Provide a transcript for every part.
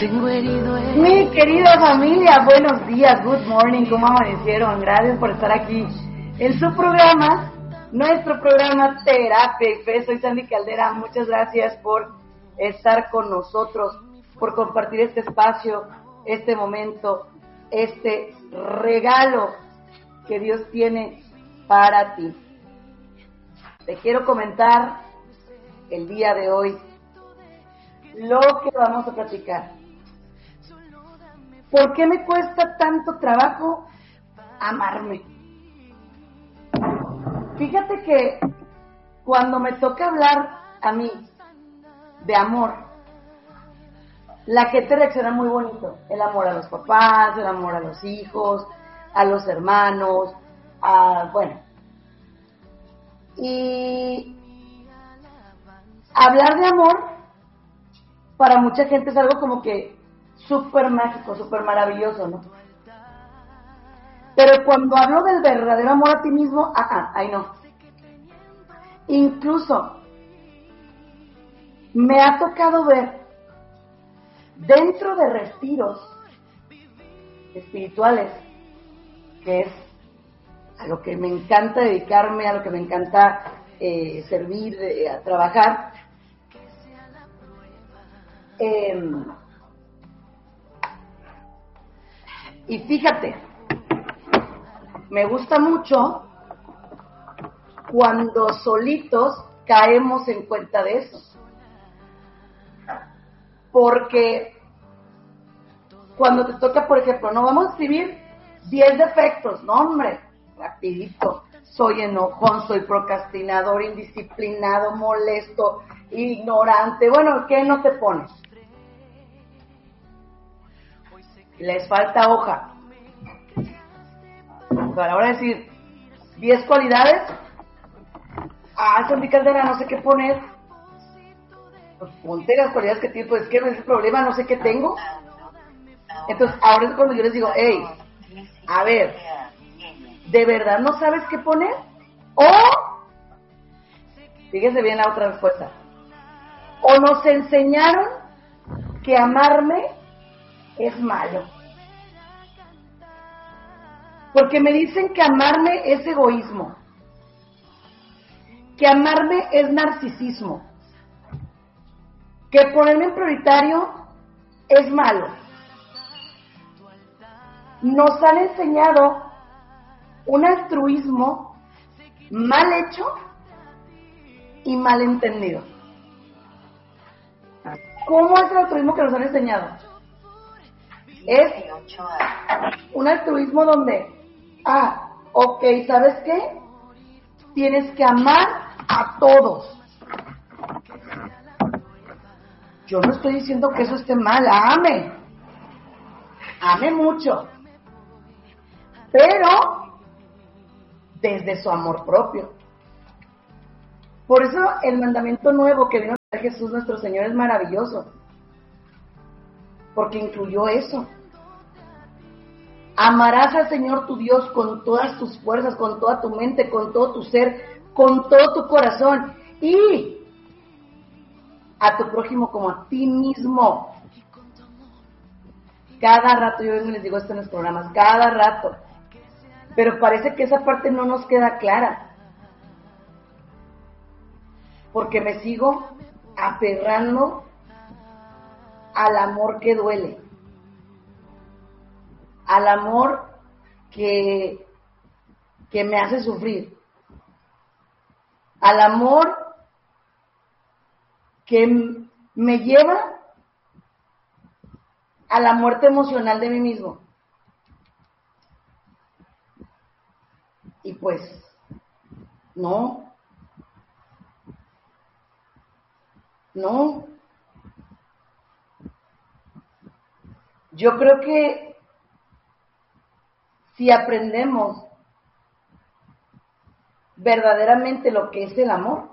Mi querida familia, buenos días, good morning, ¿cómo amanecieron? Gracias por estar aquí en su programa, nuestro programa Terapia y Fe. Soy Sandy Caldera, muchas gracias por estar con nosotros, por compartir este espacio, este momento, este regalo que Dios tiene para ti. Te quiero comentar el día de hoy lo que vamos a platicar. ¿Por qué me cuesta tanto trabajo amarme? Fíjate que cuando me toca hablar a mí de amor, la gente reacciona muy bonito. El amor a los papás, el amor a los hijos, a los hermanos, bueno. Y hablar de amor para mucha gente es algo como que súper mágico, súper maravilloso, ¿no? Pero cuando hablo del verdadero amor a ti mismo, ahí no. Incluso me ha tocado ver dentro de retiros espirituales, que es a lo que me encanta dedicarme, a lo que me encanta servir, a trabajar. Y fíjate, me gusta mucho cuando solitos caemos en cuenta de eso. Porque cuando te toca, por ejemplo, no vamos a escribir 10 defectos, no hombre, rapidito. Soy enojón, soy procrastinador, indisciplinado, molesto, ignorante. Bueno, ¿qué no te pones? Les falta hoja. Para ahora decir 10 cualidades. Sandy Caldera, no sé qué poner. Pues ponte las cualidades que tienes, pues es que no es el problema, no sé qué tengo. Entonces, ahora es cuando yo les digo, hey, a ver, ¿de verdad no sabes qué poner? O, fíjese bien la otra respuesta, o nos enseñaron que amarme es malo. Porque me dicen que amarme es egoísmo, que amarme es narcisismo, que ponerme en prioritario es malo. Nos han enseñado un altruismo mal hecho y mal entendido. ¿Cómo es el altruismo que nos han enseñado? Es un altruismo donde, ok, ¿sabes qué? Tienes que amar a todos. Yo no estoy diciendo que eso esté mal, ame mucho, pero desde su amor propio. Por eso el mandamiento nuevo que vino a traer Jesús nuestro Señor es maravilloso, porque incluyó eso. Amarás al Señor tu Dios con todas tus fuerzas, con toda tu mente, con todo tu ser, con todo tu corazón, y a tu prójimo como a ti mismo. Cada rato yo vengo y les digo esto en los programas, cada rato. Pero parece que esa parte no nos queda clara. Porque me sigo aferrando al amor que duele. Al amor que me hace sufrir. Al amor que me lleva a la muerte emocional de mí mismo. Y pues, no. Yo creo que si aprendemos verdaderamente lo que es el amor,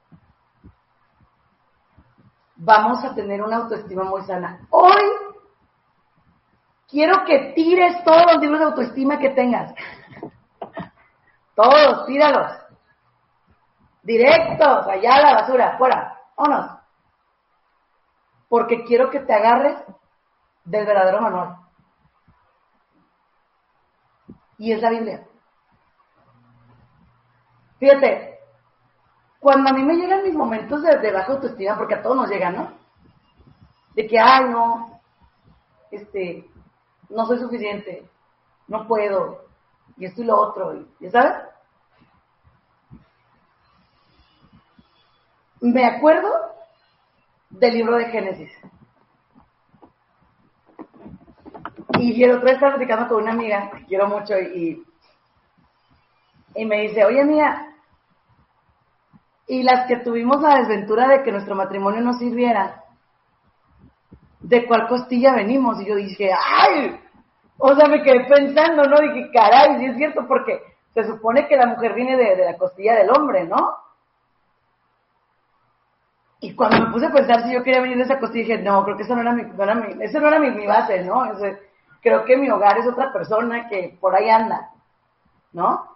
vamos a tener una autoestima muy sana. Hoy quiero que tires todos los libros de autoestima que tengas. Todos, tíralos. Directos, allá a la basura, fuera, vámonos. Porque quiero que te agarres del verdadero manual. Y es la Biblia. Fíjate, cuando a mí me llegan mis momentos de baja autoestima, porque a todos nos llegan, ¿no? De que, ay, no, no soy suficiente, no puedo, y esto y lo otro, ¿ya sabes? Me acuerdo del libro de Génesis. Y el otro día estaba platicando con una amiga que quiero mucho y me dice, oye, amiga, y las que tuvimos la desventura de que nuestro matrimonio no sirviera, ¿de cuál costilla venimos? Y yo dije, ¡ay! O sea, me quedé pensando, ¿no? Dije, caray, sí es cierto, porque se supone que la mujer viene de la costilla del hombre, ¿no? Y cuando me puse a pensar si yo quería venir de esa costilla, dije, no, creo que eso no era mi base, ¿no? Creo que mi hogar es otra persona que por ahí anda, ¿no?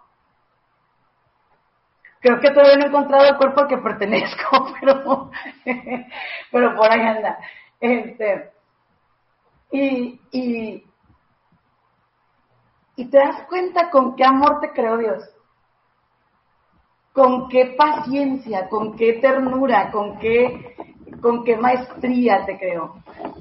Creo que todavía no he encontrado el cuerpo al que pertenezco, pero por ahí anda. Y te das cuenta con qué amor te creó Dios, con qué paciencia, con qué ternura, con qué maestría te creó.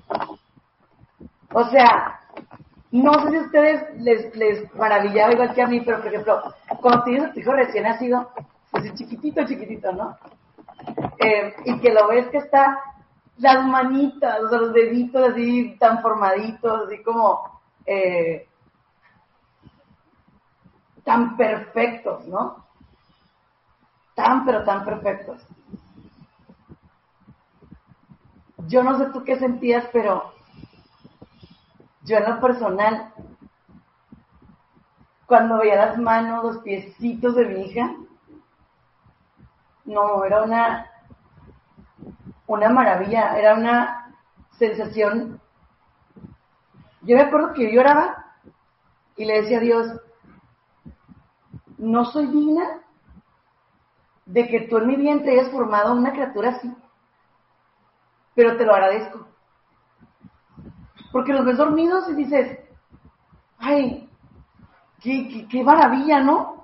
O sea, no sé si a ustedes les maravillaba igual que a mí, pero por ejemplo, cuando tienes a tu hijo recién nacido, pues chiquitito, ¿no? Y que lo ves que está las manitas, o sea, los deditos así tan formaditos, así como tan perfectos, ¿no? Pero tan perfectos. Yo no sé tú qué sentías, pero yo en lo personal, cuando veía las manos, los piecitos de mi hija, no, era una maravilla, era una sensación. Yo me acuerdo que yo lloraba y le decía a Dios, no soy digna de que tú en mi vientre hayas formado una criatura así, pero te lo agradezco. Porque los ves dormidos y dices, ay, qué maravilla, ¿no?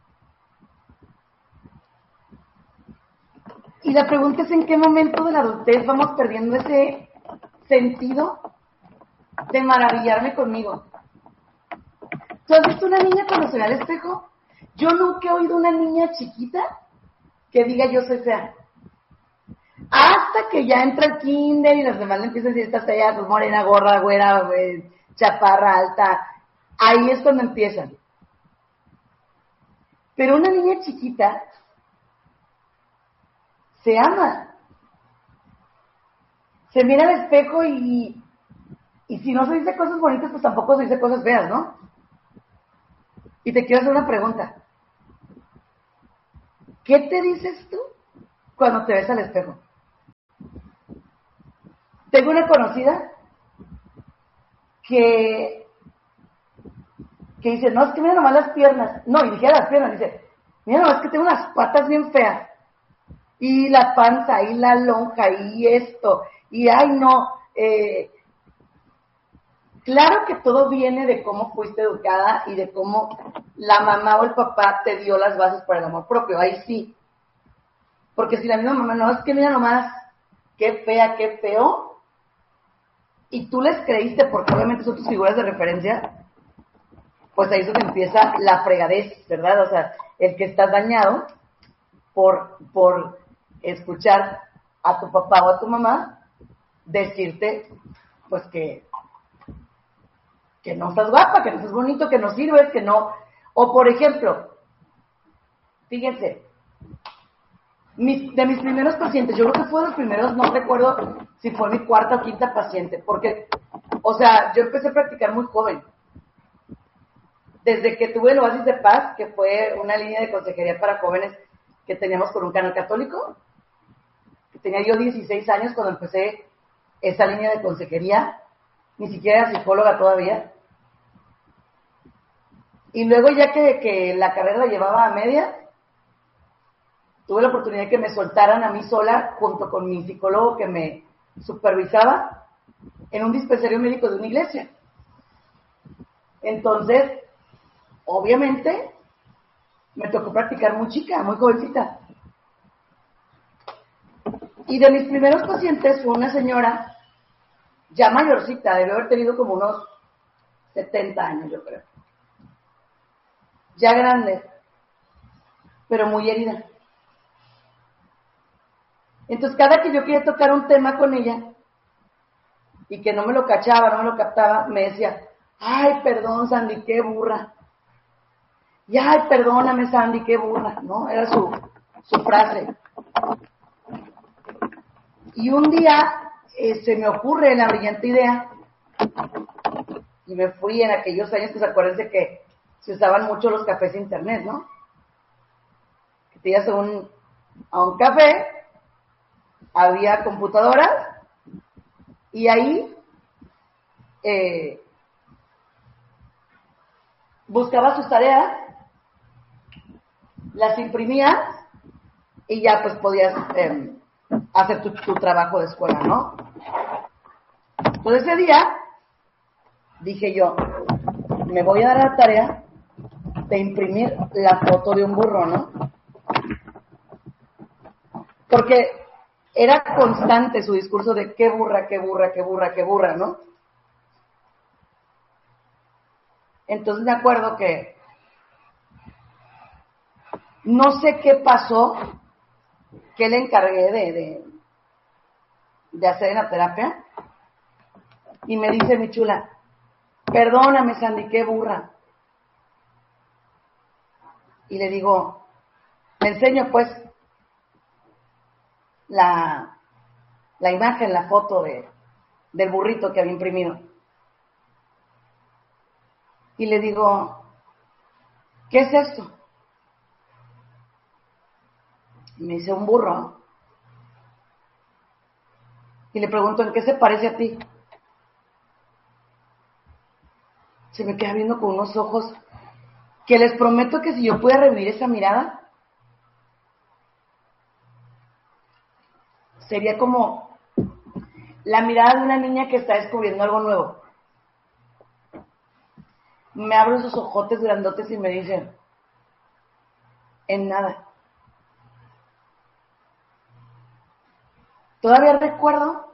Y la pregunta es en qué momento de la adultez vamos perdiendo ese sentido de maravillarme conmigo. ¿Tú has visto una niña cuando se ve al espejo? Yo nunca he oído una niña chiquita que diga yo soy fea. Hasta que ya entra el kinder y los demás le empiezan a decir esta fea, pues morena, gorda, güera, chaparra, alta. Ahí es cuando empiezan. Pero una niña chiquita se ama. Se mira al espejo y si no se dice cosas bonitas, pues tampoco se dice cosas feas, ¿no? Y te quiero hacer una pregunta. ¿Qué te dices tú cuando te ves al espejo? Tengo una conocida que dice, no, es que mira nomás las piernas. No, y dije las piernas, dice, mira nomás que tengo unas patas bien feas. Y la panza, y la lonja, y esto. Y ay, no. Claro que todo viene de cómo fuiste educada y de cómo la mamá o el papá te dio las bases para el amor propio. Ahí sí. Porque si la misma mamá, no, es que mira nomás, qué fea, qué feo. Y tú les creíste porque obviamente son tus figuras de referencia, pues ahí es donde empieza la fregadez, ¿verdad? O sea, el que estás dañado por escuchar a tu papá o a tu mamá decirte, pues que no estás guapa, que no estás bonito, que no sirves, que no. O por ejemplo, fíjense, de mis primeros pacientes, yo creo que fue de los primeros, no recuerdo si fue mi cuarta o quinta paciente, porque, o sea, yo empecé a practicar muy joven. Desde que tuve el Oasis de Paz, que fue una línea de consejería para jóvenes que teníamos por un canal católico, que tenía yo 16 años cuando empecé esa línea de consejería, ni siquiera era psicóloga todavía. Y luego ya que la carrera la llevaba a media, tuve la oportunidad de que me soltaran a mí sola junto con mi psicólogo que me supervisaba en un dispensario médico de una iglesia. Entonces, obviamente, me tocó practicar muy chica, muy jovencita. Y de mis primeros pacientes fue una señora ya mayorcita, debe haber tenido como unos 70 años, yo creo. Ya grande, pero muy herida. Entonces, cada que yo quería tocar un tema con ella y que no me lo cachaba, no me lo captaba, me decía, ay, perdón, Sandy, qué burra. Y ay, perdóname, Sandy, qué burra, ¿no? Era su frase. Y un día se me ocurre la brillante idea, y me fui en aquellos años, pues acuérdense que se usaban mucho los cafés de internet, ¿no? Que te ibas a un café, había computadoras, y ahí buscabas sus tareas, las imprimías, y ya pues podías hacer tu trabajo de escuela, ¿no? Entonces ese día dije yo, me voy a dar la tarea de imprimir la foto de un burro, ¿no? Porque era constante su discurso de qué burra, qué burra, qué burra, qué burra, ¿no? Entonces me acuerdo que no sé qué pasó, qué le encargué de hacer en la terapia, y me dice mi chula, perdóname, Sandy, qué burra. Y le digo, me enseño pues la imagen, la foto del burrito que había imprimido. Y le digo, ¿qué es esto? Y me dice, un burro. Y le pregunto, ¿en qué se parece a ti? Se me queda viendo con unos ojos que les prometo que si yo pudiera revivir esa mirada, sería como la mirada de una niña que está descubriendo algo nuevo. Me abro esos ojotes grandotes y me dice, en nada. Todavía recuerdo,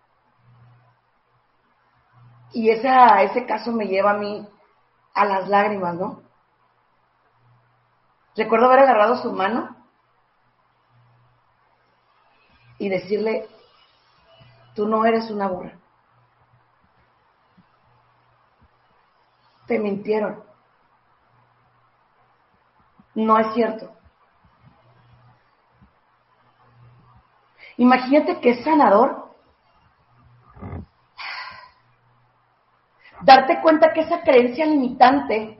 y ese caso me lleva a mí a las lágrimas, ¿no? Recuerdo haber agarrado su mano y decirle, tú no eres una burra. Te mintieron. No es cierto. Imagínate que es sanador darte cuenta que esa creencia limitante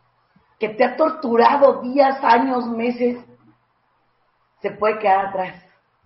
que te ha torturado días, años, meses, se puede quedar atrás.